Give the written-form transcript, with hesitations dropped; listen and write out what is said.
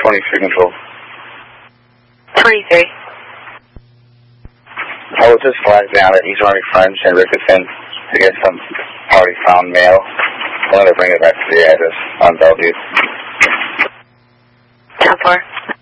23 control. 23. I was just flagged down at East Army French and Rickerson to get some already found mail. I wanted to bring it back to the address on Bellevue. 10-4.